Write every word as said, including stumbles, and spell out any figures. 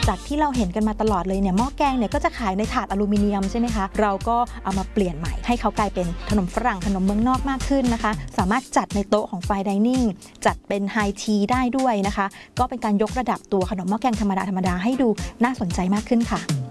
จากที่เราเห็นกันมาตลอดเลยเนี่ยหม้อแกงเนี่ยก็จะขายในถาดอลูมิเนียมใช่ไหมคะเราก็เอามาเปลี่ยนใหม่ให้เขากลายเป็นขนมฝรั่งขนมเมืองนอกมากขึ้นนะคะสามารถจัดในโต๊ะของไฟน์ไดนิ่งจัดเป็นไฮทีได้ด้วยนะคะก็เป็นการยกระดับตัวขนมหม้อแกงธรรมดาธรรมดาให้ดูน่าสนใจมากขึ้นค่ะ